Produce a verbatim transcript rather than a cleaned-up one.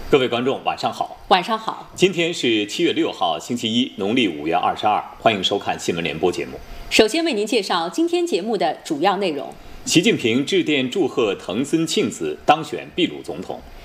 各位观众，晚上好。 晚上好。 今天是七月六号，星期一，农历五月二十二。欢迎收看新闻联播节目。 首先为您介绍今天节目的主要内容。 习近平致电祝贺藤森庆子当选秘鲁总统。